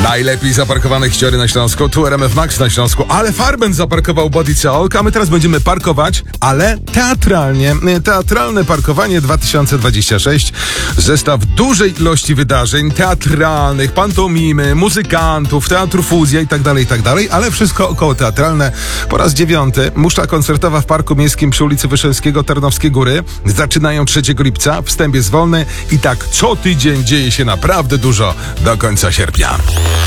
Najlepiej zaparkowane ściery na Śląsku, tu RMF Max na Śląsku, ale Farben zaparkował Body Talk, a my teraz będziemy parkować, ale teatralnie. Teatralne parkowanie 2026. Zestaw dużej ilości wydarzeń teatralnych, pantomimy, muzykantów, teatru Fuzja i tak dalej, ale wszystko około teatralne. Po raz 9. Muszla koncertowa w Parku Miejskim przy ulicy Wyszyńskiego, Tarnowskie Góry. Zaczynają 3 lipca, wstęp jest wolny i tak co tydzień dzieje się naprawdę dużo do końca sierpnia.